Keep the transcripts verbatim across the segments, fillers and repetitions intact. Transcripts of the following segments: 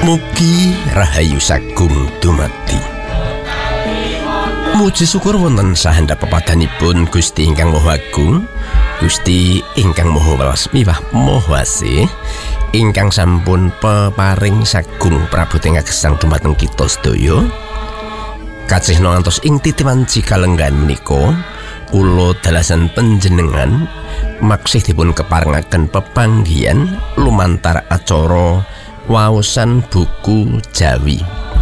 Mugi rahayu sagung dumadi. Muji syukur wonten sahandhap pepadanipun Gusti ingkang Maha Agung, Gusti ingkang Maha Welas miwah Maha Asih, ingkang sampun peparing sagung praboting gesang dumateng kita sedaya. Kacihna ngantos ing titipan cikalenggan menika, kula dalasan panjenengan maksih dipun keparengaken pepanggihan lumantar acara waosan buku Jawi.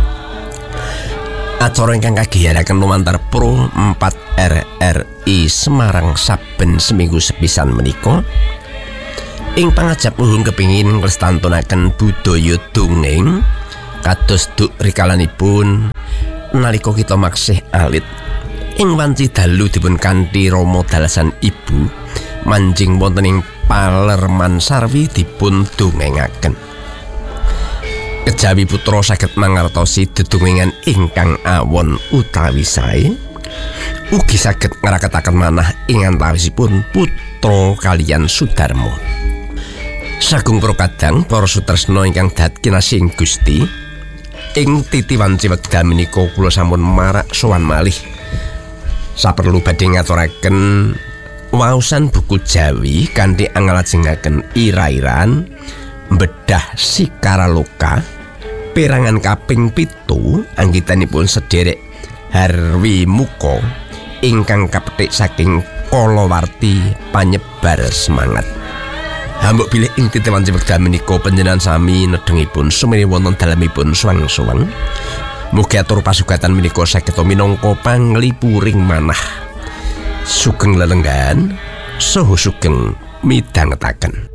Acara ingkang kagiyaraken lumantar Pro empat R R I Semarang saben seminggu sepisan menika ing pangajap nuhun kepingin nglestantunaken budaya dongeng kados duk rikalanipun nalika kita maksih alit ing wanci dalu dipun kanthi rama dalasan ibu manjing wonten ing Palerman Sarwi dipun dongengaken. Kejawi putra saged mangertosi dedongengan ingkang awon utawi sae, ugi saged ngraketaken manah ing antawisipun putra kaliyan Sudarma. Sagung para kadang para sutresna ingkang dhat kinasih Gusti, ing titiwan wekdal menika kula sampun marak sowan malih saperlu badhe ngaturaken waosan buku Jawi kanthi anglajengaken ira-iran Bedah Sikaraloka perangan kaping pitu anggitanipun sederek Harwi Muka ingkang kapethik saking kalawarti panyebar semangat. Hambuk bilih ing titiwan wekdal menika panjenengan sami nedhengipun sumiri wonten dalemipun suwang-suwang. Mugi atur pasugatan menika saged minangka panglipuring manah sugeng lelenggan saha sugeng midhangetaken.